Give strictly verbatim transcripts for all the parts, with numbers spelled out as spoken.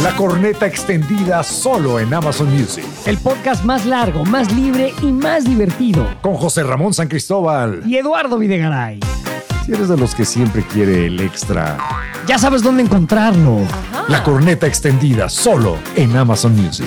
La corneta extendida solo en Amazon Music. El podcast más largo, más libre y más divertido. Con José Ramón San Cristóbal y Eduardo Videgaray. Si eres de los que siempre quiere el extra, ya sabes dónde encontrarlo. Ajá. La corneta extendida solo en Amazon Music.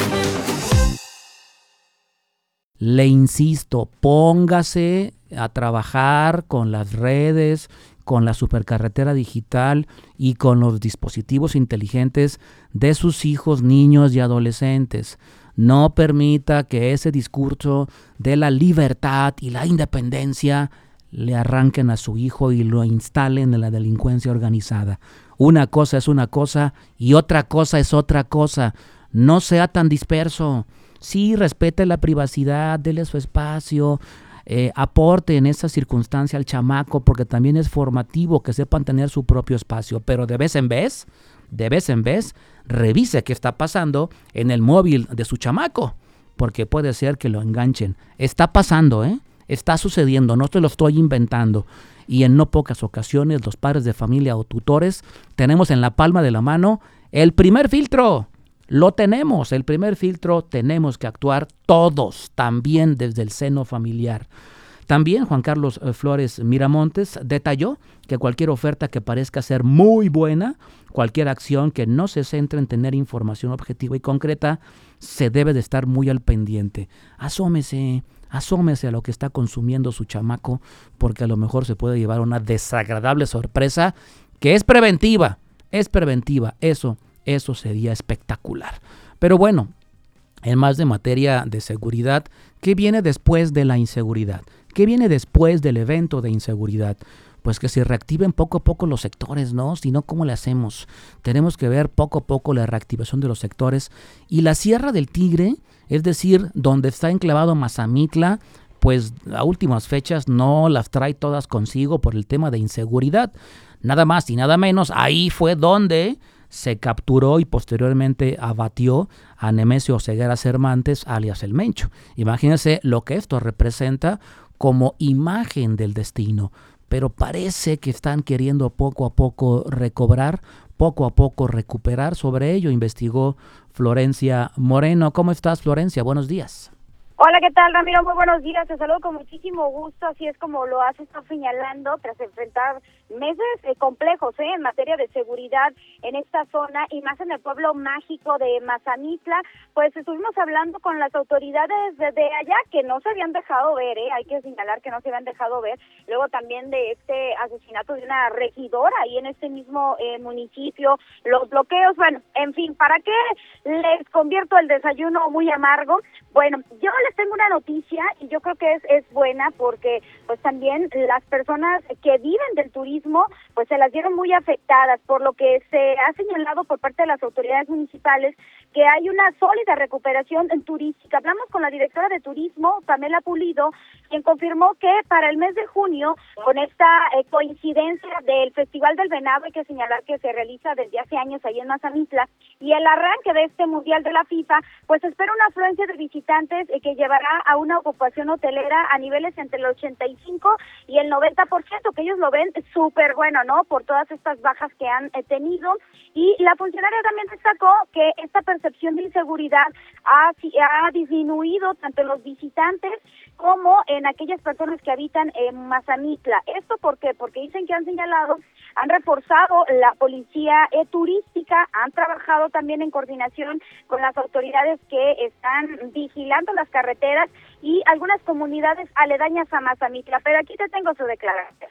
Le insisto, póngase a trabajar con las redes, con la supercarretera digital y con los dispositivos inteligentes de sus hijos, niños y adolescentes. No permita que ese discurso de la libertad y la independencia le arranquen a su hijo y lo instalen en la delincuencia organizada. Una cosa es una cosa y otra cosa es otra cosa. No sea tan disperso. Sí, respete la privacidad, dele su espacio, eh, aporte en esa circunstancia al chamaco, porque también es formativo que sepan tener su propio espacio, pero de vez en vez, de vez en vez, revise qué está pasando en el móvil de su chamaco, porque puede ser que lo enganchen. Está pasando, ¿eh? Está sucediendo, no te lo estoy inventando. Y en no pocas ocasiones los padres de familia o tutores tenemos en la palma de la mano el primer filtro. Lo tenemos, el primer filtro, tenemos que actuar todos, también desde el seno familiar. También Juan Carlos Flores Miramontes detalló que cualquier oferta que parezca ser muy buena, cualquier acción que no se centre en tener información objetiva y concreta, se debe de estar muy al pendiente. Asómese, asómese a lo que está consumiendo su chamaco, porque a lo mejor se puede llevar una desagradable sorpresa que es preventiva, es preventiva, eso Eso sería espectacular. Pero bueno, en más de materia de seguridad, ¿qué viene después de la inseguridad? ¿Qué viene después del evento de inseguridad? Pues que se reactiven poco a poco los sectores, ¿no? Si no, ¿cómo le hacemos? Tenemos que ver poco a poco la reactivación de los sectores. Y la Sierra del Tigre, es decir, donde está enclavado Mazamitla, pues a últimas fechas no las trae todas consigo por el tema de inseguridad. Nada más y nada menos, ahí fue donde se capturó y posteriormente abatió a Nemesio Ceguera Cervantes, alias El Mencho. Imagínense lo que esto representa como imagen del destino, pero parece que están queriendo poco a poco recobrar, poco a poco recuperar. Sobre ello investigó Florencia Moreno. ¿Cómo estás, Florencia? Buenos días. Hola, ¿qué tal, Ramiro? Muy buenos días, te saludo con muchísimo gusto, así es como lo has estado señalando, tras enfrentar meses eh, complejos eh, en materia de seguridad en esta zona y más en el pueblo mágico de Mazamitla, pues estuvimos hablando con las autoridades de, de allá que no se habían dejado ver, eh, hay que señalar que no se habían dejado ver, luego también de este asesinato de una regidora ahí en este mismo eh, municipio, los bloqueos, bueno, en fin, ¿para qué les convierto el desayuno muy amargo? Bueno, yo les tengo una noticia y yo creo que es, es buena porque pues también las personas que viven del turismo pues se las vieron muy afectadas, por lo que se ha señalado por parte de las autoridades municipales que hay una sólida recuperación en turística. Hablamos con la directora de turismo, Pamela Pulido, quien confirmó que para el mes de junio, con esta eh, coincidencia del Festival del Venado, hay que señalar que se realiza desde hace años ahí en Mazamitla, y el arranque de este Mundial de la FIFA, pues se espera una afluencia de visitantes eh, que llevará a una ocupación hotelera a niveles entre el ochenta y cinco y el noventa por ciento, que ellos lo ven súper bueno, ¿no? Por todas estas bajas que han eh, tenido. Y la funcionaria también destacó que esta percepción de inseguridad ha, ha disminuido tanto en los visitantes como en aquellas personas que habitan en Mazamitla. ¿Esto por qué? Porque dicen que han señalado, han reforzado la policía eh, turística, han trabajado también en coordinación con las autoridades que están vigilando las carreteras y algunas comunidades aledañas a Mazamitla. Pero aquí te tengo su declaración.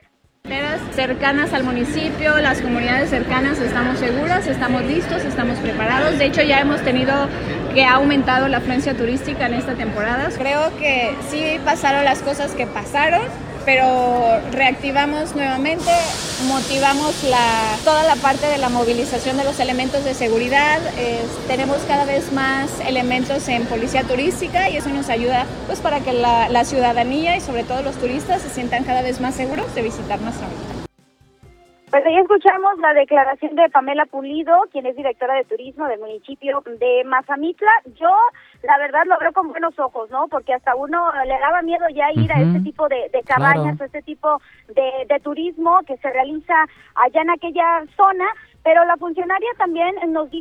Cercanas al municipio, las comunidades cercanas, estamos seguras, estamos listos, estamos preparados. De hecho, ya hemos tenido que ha aumentado la afluencia turística en esta temporada. Creo que sí pasaron las cosas que pasaron, pero reactivamos nuevamente, motivamos la, toda la parte de la movilización de los elementos de seguridad. Eh, tenemos cada vez más elementos en policía turística y eso nos ayuda pues para que la, la ciudadanía y sobre todo los turistas se sientan cada vez más seguros de visitar nuestra ruta. Pues ahí escuchamos la declaración de Pamela Pulido, quien es directora de turismo del municipio de Mazamitla. Yo, la verdad, lo veo con buenos ojos, ¿no? Porque hasta uno le daba miedo ya ir uh-huh. a este tipo de, de cabañas, claro. o este tipo de, de turismo que se realiza allá en aquella zona, pero la funcionaria también nos dijo